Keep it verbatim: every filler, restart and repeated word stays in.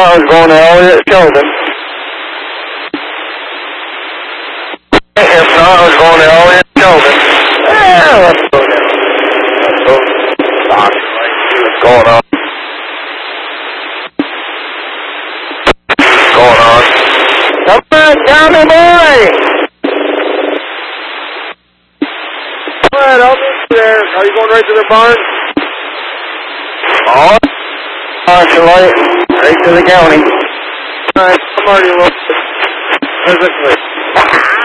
I was going to Elliott Sheldon. If not, I was going to Elliott Sheldon. Yeah, let's go down. Let's go. Box, like, see what's going on. What's going on? Come on, Johnny boy! All right, I'll meet you there. Are you going right to the barn? Oh, caution light, right to the county. All right, I'm already looked physically.